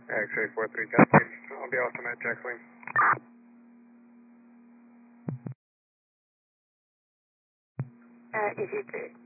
X-ray 43 Cascade. I'll be awesome at Jack Wing. EC3.